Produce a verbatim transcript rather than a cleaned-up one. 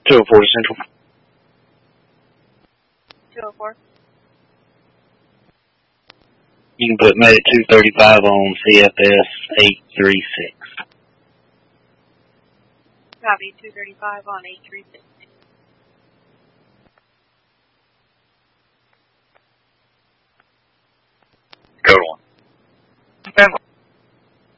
two oh four Central. two oh four. You can put Medic two thirty-five on C F S eight three six. Copy, two thirty-five on eight three six.